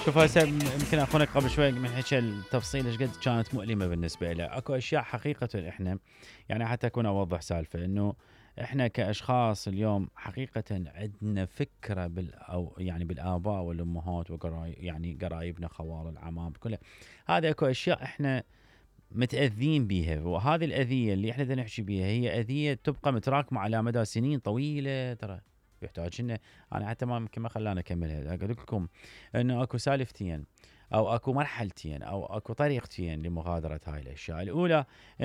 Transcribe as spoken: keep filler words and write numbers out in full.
شوف هسه م- يمكن اخونا قبل شوي من حكى التفصيل ايش قد كانت مؤلمه بالنسبه له، اكو اشياء حقيقه احنا يعني حتى اكون اوضح سالفه انه احنا كاشخاص اليوم حقيقه عندنا فكره بال او يعني بالاباء والامهات وقرايب يعني قرايبنا خوال العمام كلها، هذه اكو اشياء احنا متاذين بيها، وهذه الاذيه اللي احنا بدنا نحكي بيها هي اذيه تبقى متراكمه على مدى سنين طويله ترى. يحتاج لنا، انا حتى ما يمكن ما خلاني اكملها، اقول لكم انه اكو سالفتين او اكو مرحلتين او اكو طريقتين لمغادره هاي الاشياء. الاولى